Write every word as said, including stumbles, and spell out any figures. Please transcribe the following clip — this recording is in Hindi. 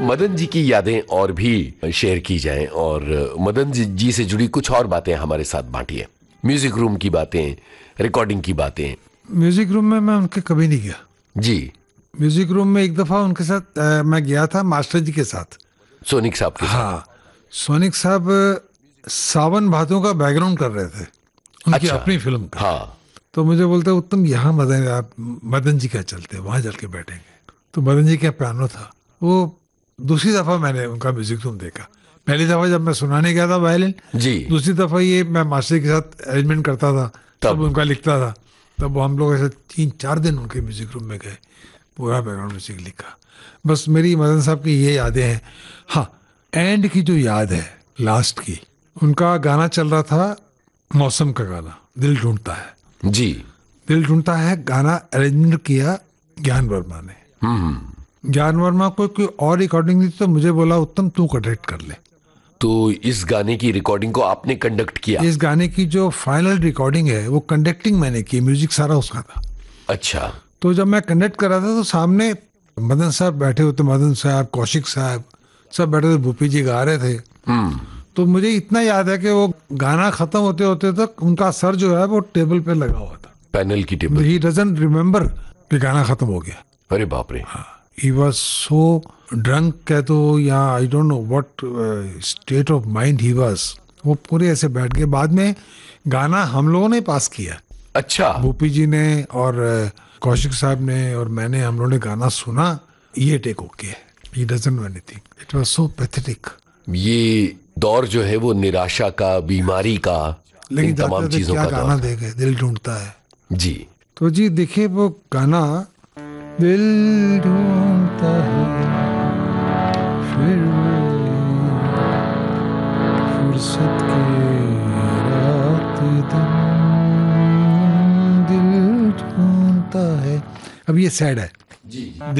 मदन जी की यादें और भी शेयर की जाएं और मदन जी से जुड़ी कुछ और बातें हमारे साथ बांटिए। म्यूजिक रूम की बातें, रिकॉर्डिंग की बातें। म्यूजिक रूम में मैं उनके कभी नहीं गया जी। म्यूजिक रूम में एक दफा उनके साथ आ, मैं गया था मास्टर जी के साथ, सोनिक साहब के साथ। हाँ, सोनिक साहब सावन भादों का बैकग्राउंड कर रहे थे उनकी अच्छा। अपनी फिल्म का। हाँ। तो मुझे बोलते उत्तम यहाँ मदन आप मदन जी क्या चलते वहां चल के बैठेंगे। तो मदन जी का पियानो था। वो दूसरी दफा मैंने उनका म्यूजिक रूम देखा। पहली दफा जब मैं सुनाने गया था वायलिन, जी। दूसरी दफा ये मैं मास्टर के साथ अरेंजमेंट करता था, सब उनका लिखता था। तब वो हम लोग ऐसे तीन चार दिन उनके म्यूजिक रूम में गए, पूरा बैकग्राउंड म्यूजिक लिखा। बस मेरी मदन साहब की ये यादें हैं। हाँ, एंड की जो याद है लास्ट की, उनका गाना चल रहा था मौसम का गाना, दिल ढूंढता है। जी। दिल ढूंढता है गाना अरेंजमेंट किया ज्ञान वर्मा ने। ज्ञान वर्मा को कोई और रिकॉर्डिंग नहीं थी, तो मुझे बोला उत्तम तू कंडक्ट कर ले। तो इस गाने की रिकॉर्डिंग को आपने कंडक्ट किया? इस गाने की जो फाइनल रिकॉर्डिंग है वो कंडक्टिंग मैंने की, म्यूजिक सारा उसका था। अच्छा। तो जब मैं कंडक्ट कर रहा था तो सामने मदन साहब बैठे होते, मदन साहब, कौशिक साहब, सब बैठे थे, भूपी जी गा रहे थे। तो मुझे इतना याद है कि वो गाना खत्म होते होते तक उनका सर जो है वो टेबल पे लगा हुआ था, पैनल की टेबल। ही डजंट रिमेम्बर कि गाना खत्म हो गया। अरे बाप रे। हाँ, ही वाज सो ड्रंक कह तो, या I don't know what state of mind he was. वो पूरे ऐसे बैठ के, बाद में गाना हम लोगों ने पास किया। अच्छा। भूपी जी ने और कौशिक साहब ने और मैंने, हम लोगों ने गाना सुना, ये take okay, he doesn't know anything, it was so pathetic. ये दौर जो है वो निराशा का, बीमारी का, लेकिन इन तमाम जाते चीजों क्या का गाना दौर। दे गए, दिल ढूंढता है। जी। तो जी देखिए वो गाना, दिल ढूंढता है फिर फुर्सत के रात दिन, दिल ढूंढता है। अब ये सैड है। जी।